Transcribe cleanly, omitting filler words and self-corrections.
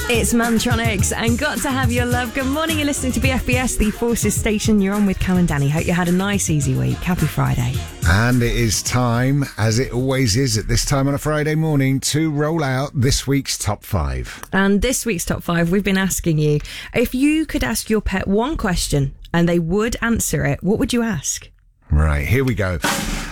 It's Mantronics and Got to Have Your Love. Good morning, you're listening to BFBS, the Forces Station. You're on with Cal and Danny. Hope you had a nice, easy week. Happy Friday. And it is time, as it always is at this time on a Friday morning, to roll out this week's top 5. And this week's top 5, we've been asking you, if you could ask your pet one question and they would answer it, what would you ask? Right, here we go.